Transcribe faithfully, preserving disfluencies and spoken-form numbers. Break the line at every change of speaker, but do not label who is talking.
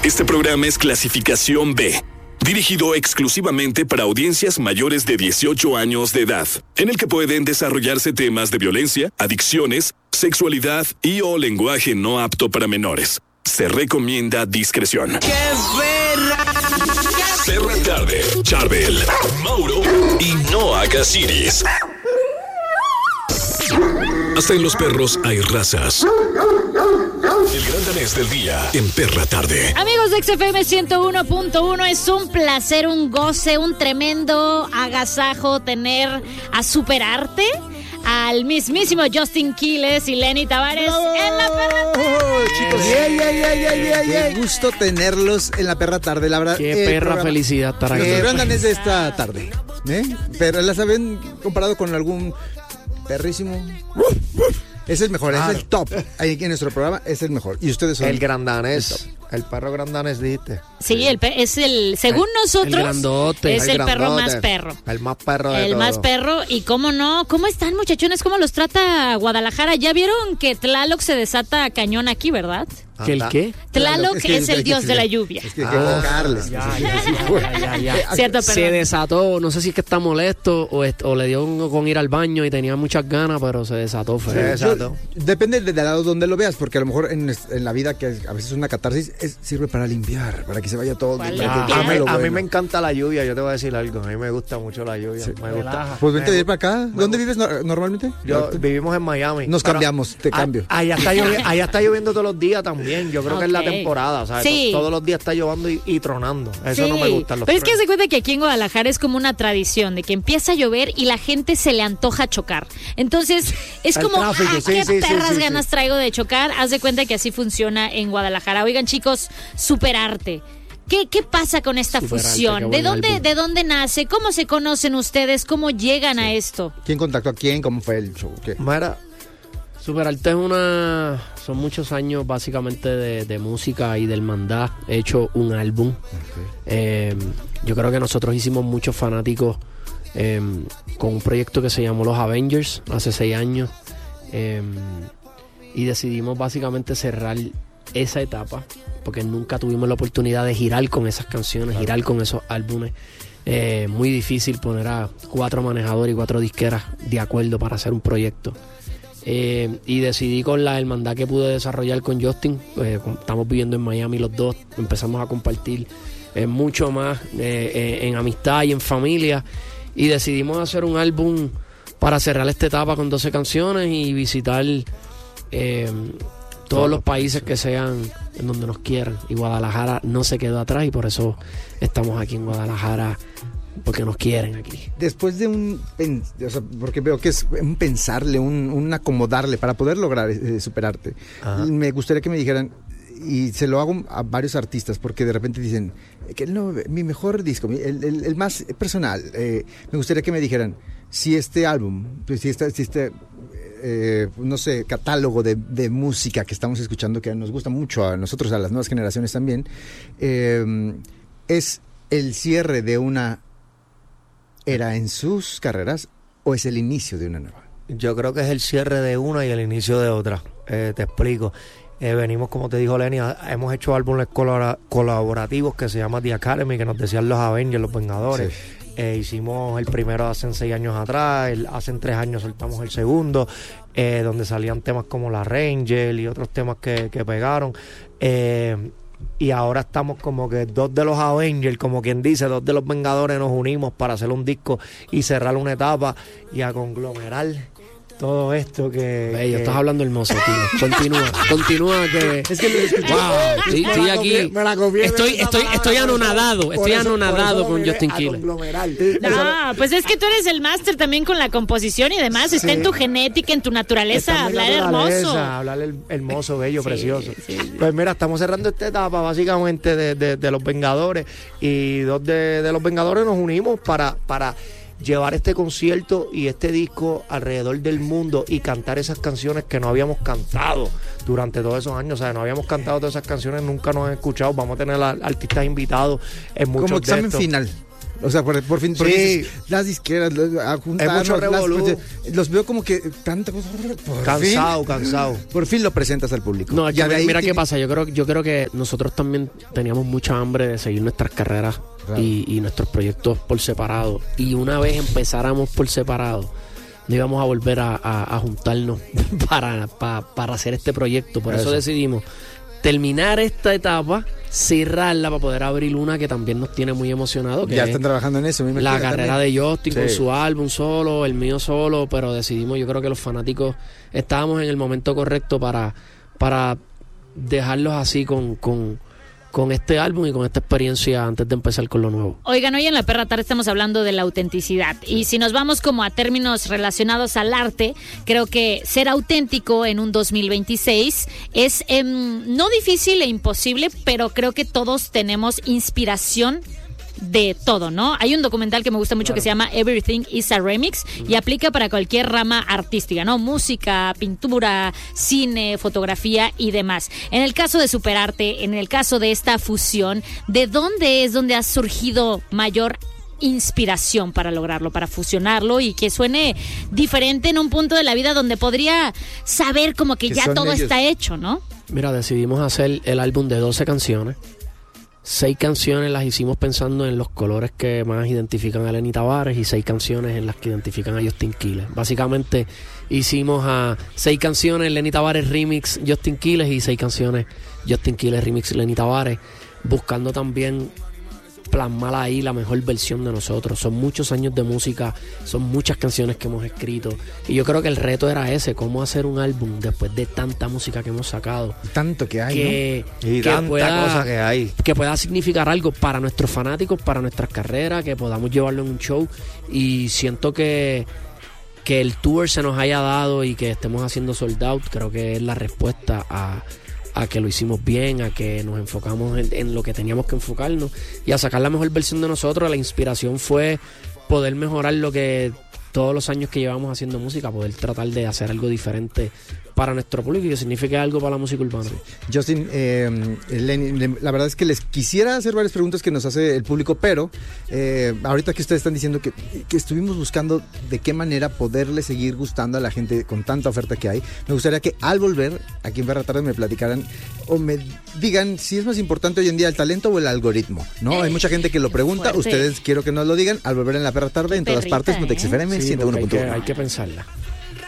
Este programa es clasificación B, dirigido exclusivamente para audiencias mayores de dieciocho años de edad, en el que pueden desarrollarse temas de violencia, adicciones, sexualidad y o lenguaje no apto para menores. Se recomienda discreción.
¡Qué perra!
Perra Tarde, Charbel, Mauro y Noah Casiris. Hasta en los perros hay razas. El gran danés del día en Perra Tarde.
Amigos de X F M ciento uno punto uno, es un placer, un goce, un tremendo agasajo tener a Superarte al mismísimo Justin Quiles y Lenny Tavares en la Perra Tarde.
Chicos, yeah, yeah, yeah, yeah, yeah, yeah. Qué gusto tenerlos en la Perra Tarde, la verdad.
Qué perra programa, felicidad estar aquí.
El gran danés de esta tarde, ¿eh? Pero las habían comparado con algún perrísimo. Es el mejor, claro. Es el top. Ahí en nuestro programa es el mejor. Y ustedes son
el grandanés. El, el perro grandanés, dijiste.
Sí, sí. El pe- es el, según
el,
nosotros,
el grandote,
es el,
el
grandote, perro más perro.
El más perro de
El
todo.
más perro. Y cómo no, ¿cómo están, muchachones? ¿Cómo los trata Guadalajara? Ya vieron que Tlaloc se desata cañón aquí, ¿verdad?
¿Que el qué?
Tlaloc es, que es el dios
que,
de la lluvia.
Es que hay que invocarles.
Ya, ya, ya, ya, ya.
Cierto,
se desató, no sé si es que está molesto o, est- o le dio con ir al baño y tenía muchas ganas, pero se desató. Fue.
Se desató. Yo, depende del lado donde lo veas, porque a lo mejor en, en la vida, que a veces es una catarsis, es, sirve para limpiar, para que se vaya todo.
Vale. Ah, a, mí, a mí me encanta la lluvia, yo te voy a decir algo, a mí me gusta mucho la lluvia. Sí. Me gusta.
Pues vente a vivir para acá. ¿Dónde vives no, normalmente?
Yo vivimos en Miami.
Nos cambiamos, te cambio.
A, allá, está llovi- allá está lloviendo todos los días también, yo creo okay. que es la temporada, ¿sabes? Sí. Todos los días está lloviendo y, y tronando. Eso sí. No me gusta. Los
Pero es que se cuenta que aquí en Guadalajara es como una tradición de que empieza a llover y la gente se le antoja chocar. Entonces, es como, ah, sí, qué sí, perras sí, sí, ganas sí. traigo de chocar. Haz de cuenta que así funciona en Guadalajara. Oigan, chicos, Superarte. ¿Qué, ¿Qué pasa con esta Superarte, fusión? ¿De dónde, álbum. ¿De dónde nace? ¿Cómo se conocen ustedes? ¿Cómo llegan sí. a esto?
¿Quién contactó a quién? ¿Cómo fue el show? ¿Qué?
Mira, Superarte es una... Son muchos años básicamente de, de música y del hermandad. He hecho un álbum. Okay. Eh, yo creo que nosotros hicimos muchos fanáticos eh, con un proyecto que se llamó Los Avengers hace seis años. Eh, y decidimos básicamente cerrar esa etapa porque nunca tuvimos la oportunidad de girar con esas canciones, claro. girar con esos álbumes. Eh, muy difícil poner a cuatro manejadores y cuatro disqueras de acuerdo para hacer un proyecto. Eh, y decidí con la hermandad que pude desarrollar con Justin, eh, estamos viviendo en Miami los dos, empezamos a compartir eh, mucho más eh, eh, en amistad y en familia, y decidimos hacer un álbum para cerrar esta etapa con doce canciones y visitar eh, todos los países que sean en donde nos quieran, y Guadalajara no se quedó atrás y por eso estamos aquí en Guadalajara, porque nos quieren aquí.
Después de un, o sea, porque veo que es un pensarle, un, un acomodarle para poder lograr eh, Superarte. Ajá. Me gustaría que me dijeran, y se lo hago a varios artistas, porque de repente dicen que no, mi mejor disco, el, el, el más personal, eh, me gustaría que me dijeran si este álbum, pues si este, si este eh, no sé, catálogo de, de música que estamos escuchando, que nos gusta mucho a nosotros, a las nuevas generaciones también, eh, es el cierre de una era en sus carreras o es el inicio de una nueva.
Yo creo que es el cierre de una y el inicio de otra. Eh, te explico. Eh, venimos, como te dijo Lenny, a, hemos hecho álbumes colabora- colaborativos que se llama The Academy, que nos decían los Avengers, los Vengadores. Sí. Eh, hicimos el primero hace seis años atrás, el, hace tres años soltamos el segundo, eh, donde salían temas como la Ranger y otros temas que, que pegaron. Eh, Y ahora estamos como que dos de los Avengers, como quien dice, dos de los Vengadores nos unimos para hacer un disco y cerrar una etapa y a conglomerar todo esto que...
Bello,
que...
estás hablando hermoso, tío. Continúa, continúa que...
Es que lo
wow, sí, estoy aquí.
Me la copié,
estoy,
me
estoy, estoy anonadado, estoy
eso,
anonadado con Justin Quiles.
No, pues es que tú eres el máster también con la composición y demás. Sí. Está en tu genética, en tu naturaleza, hablar hermoso.
Hablar el, hermoso, bello, sí, precioso.
Sí.
Pues mira, estamos cerrando esta etapa básicamente de, de, de los Vengadores, y dos de, de los Vengadores nos unimos para... para llevar este concierto y este disco alrededor del mundo y cantar esas canciones que no habíamos cantado durante todos esos años. O sea, no habíamos cantado todas esas canciones, nunca nos han escuchado. Vamos a tener a artistas invitados en muchos
como examen
de estos.
final. O sea, por, por fin, por
Sí.
fin dices, las disqueras, los- a juntarnos,
mucho
las-
revolú.
pues, los veo como que tanta cosa. Por
Cansado,
fin,
cansado.
por fin lo presentas al público.
No, es que
Ya de ahí
mira
tiene-
qué pasa. Yo creo, yo creo que nosotros también teníamos mucha hambre de seguir nuestras carreras
Claro.
y, y nuestros proyectos por separado. Y una vez empezáramos por separado, no íbamos a volver a, a- a juntarnos para, pa- para hacer este proyecto. Por eso.
Eso.
decidimos terminar esta etapa, cerrarla para poder abrir una que también nos tiene muy emocionados. Que
Ya
es
están trabajando en eso. me
la
imagino
carrera
también.
de Justin con
Sí.
su álbum solo, el mío solo, pero decidimos, yo creo que los fanáticos estábamos en el momento correcto para, para dejarlos así con, con, con este álbum y con esta experiencia antes de empezar con lo nuevo.
Oigan, hoy en La Perra Tarde estamos hablando de la autenticidad y si nos vamos como a términos relacionados al arte, creo que ser auténtico en un dos mil veintiséis es em, no difícil e imposible, pero creo que todos tenemos inspiración de todo, ¿no? Hay un documental que me gusta mucho que se llama Everything is a Remix y aplica para cualquier rama artística, ¿no? Música, pintura, cine, fotografía y demás. En el caso de Superarte, en el caso de esta fusión, ¿de dónde es donde ha surgido mayor inspiración para lograrlo, para fusionarlo y que suene diferente en un punto de la vida donde podría saber como que
Que
ya
son
todo
ellos.
está hecho, ¿no?
Mira, decidimos hacer el álbum de doce canciones. Seis canciones las hicimos pensando en los colores que más identifican a Lenny Tavares y seis canciones en las que identifican a Justin Quiles. Básicamente hicimos a seis canciones Lenny Tavares remix Justin Quiles y seis canciones Justin Quiles remix Lenny Tavares, buscando también plasmar ahí la mejor versión de nosotros. Son muchos años de música, son muchas canciones que hemos escrito y yo creo que el reto era ese, cómo hacer un álbum después de tanta música que hemos sacado
Tanto que hay,
que,
Y
que
tanta
pueda,
cosa que hay.
que pueda significar algo para nuestros fanáticos, para nuestras carreras, que podamos llevarlo en un show y siento que que el tour se nos haya dado y que estemos haciendo sold out, creo que es la respuesta a a que lo hicimos bien, a que nos enfocamos en, en lo que teníamos que enfocarnos y a sacar la mejor versión de nosotros. La inspiración fue poder mejorar lo que todos los años que llevamos haciendo música, poder tratar de hacer algo diferente para nuestro público y que signifique algo para la música urbana.
Justin, eh, Lenny, le- la verdad es que les quisiera hacer varias preguntas que nos hace el público, pero eh, ahorita que ustedes están diciendo que, que estuvimos buscando de qué manera poderle seguir gustando a la gente con tanta oferta que hay, me gustaría que al volver aquí en Perra Tarde me platicaran o me digan si es más importante hoy en día el talento o el algoritmo, ¿no? Hay mucha gente que lo pregunta,
fuerte.
ustedes quiero que nos lo digan al volver en la Perra Tarde en todas
perrita,
partes, Notix
¿eh?
F M
Sí,
ciento uno
porque
punto
hay, que,
uno.
hay que pensarla.